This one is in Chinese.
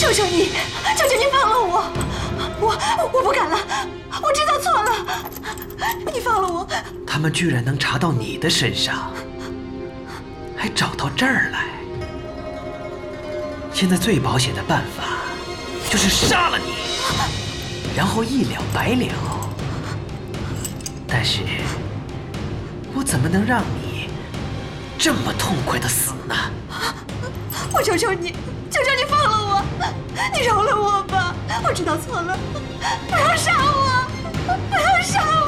求求你，求求你放了我！我不敢了，我知道错了，你放了我！ 他们居然能查到你的身上，还找到这儿来。现在最保险的办法就是杀了你，然后一了百了。但是，我怎么能让你这么痛快的死呢？ 我求求你，求求你放了我！你饶了我吧，我知道错了，不要杀我，不要杀我！